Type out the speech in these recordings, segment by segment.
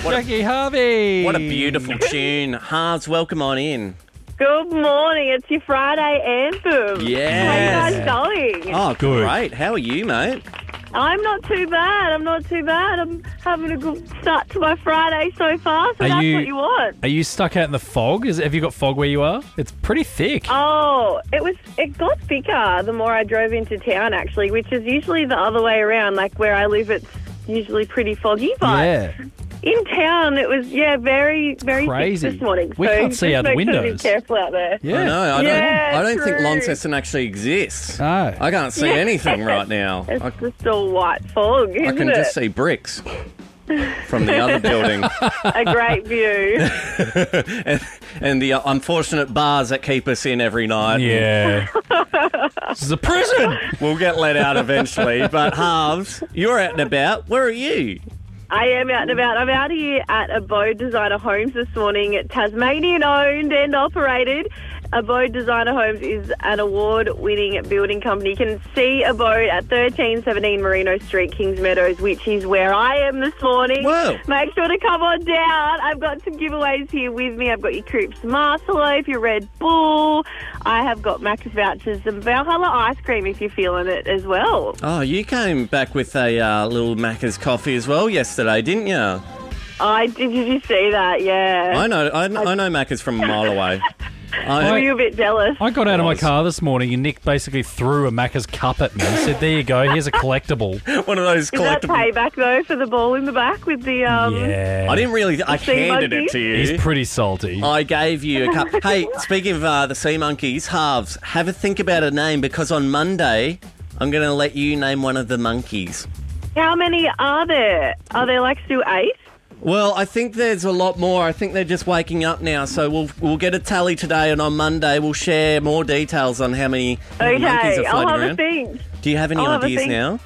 Jackie Harvey. What a beautiful tune. Harves, welcome on in. Good morning. It's your Friday anthem. Yes. How you guys going? Oh, Good. great. How are you, mate? I'm not too bad. I'm having a good start to my Friday so far, so that's what you want. Are you stuck out in the fog? Have you got fog where you are? It's pretty thick. Oh, it got thicker the more I drove into town, actually, which is usually the other way around. Like where I live, it's usually pretty foggy, but Yeah. in town it was, very, very Crazy. thick this morning. We so can't see just out the make sure to windows. be careful out there. Yeah. I know. I don't think true. Launceston actually exists. No. I can't see anything right now. It's just all white fog, isn't I can it? just see bricks from the other building A great view. and the unfortunate bars that keep us in every night. Yeah. This is a prison. We'll get let out eventually. But Harves, you're out and about. Where are you? I am out and about. I'm out here at Abode Designer Homes this morning. Tasmanian owned and operated. Abode Designer Homes is an award-winning building company. You can see Abode at 1317 Merino Street, Kings Meadows, which is where I am this morning. Whoa. Make sure to come on down. I've got some giveaways here with me. I've got your Croops Marceloaf, your Red Bull. I have got Macca's vouchers and Valhalla ice cream if you're feeling it as well. Oh, you came back with a little Macca's coffee as well yesterday, didn't you? Did you see that? Yeah. I know Macca's from a mile away. Were you a bit jealous? I got out of my car this morning and Nick basically threw a Macca's cup at me and said, there you go, here's a collectible. One of those Is that collectible. payback, though, for the ball in the back with the... Yeah. I didn't really. I sea handed monkey? it to you. He's pretty salty. I gave you a cup. Hey, speaking of the sea monkeys, Harves, have a think about a name because on Monday I'm going to let you name one of the monkeys. How many are there? Are there like still 8? Well, I think there's a lot more. I think they're just waking up now, so we'll get a tally today, and on Monday we'll share more details on how many monkeys Okay, are I'll floating have a around. think. Do you have any I'll have a ideas think. now?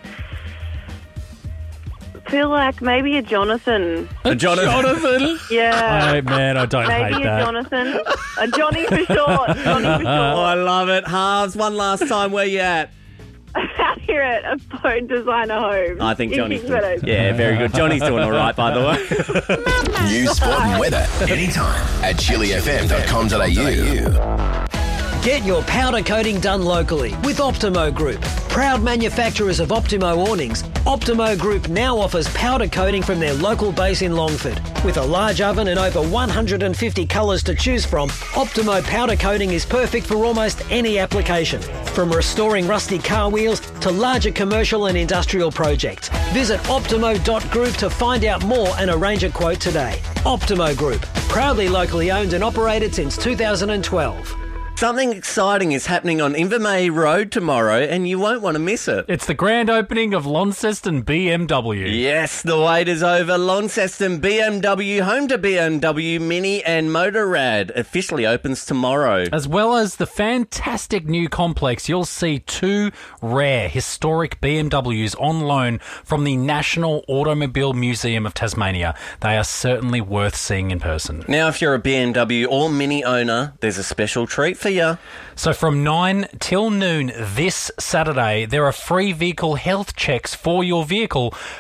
Feel like maybe a Jonathan. A Jonathan. Yeah. Oh, man, I don't Maybe hate a that. Jonathan. A Johnny for short. Johnny for Oh, short. I love it. Harves, one last time, where you at? Out here at Abode Designer Homes. I think in Johnny's Kings Meadows. Yeah, very good. Johnny's doing all right, by the way. News, sport and weather anytime at chilifm.com.au. Get your powder coating done locally with Optimo Group. Proud manufacturers of Optimo awnings, Optimo Group now offers powder coating from their local base in Longford. With a large oven and over 150 colours to choose from, Optimo powder coating is perfect for almost any application. From restoring rusty car wheels to larger commercial and industrial projects. Visit optimo.group to find out more and arrange a quote today. Optimo Group, proudly locally owned and operated since 2012. Something exciting is happening on Invermay Road tomorrow, and you won't want to miss it. It's the grand opening of Launceston BMW. Yes, the wait is over. Launceston BMW, home to BMW Mini and Motorrad, officially opens tomorrow. As well as the fantastic new complex, you'll see 2 rare historic BMWs on loan from the National Automobile Museum of Tasmania. They are certainly worth seeing in person. Now, if you're a BMW or Mini owner, there's a special treat for you. So from 9 till noon this Saturday, there are free vehicle health checks for your vehicle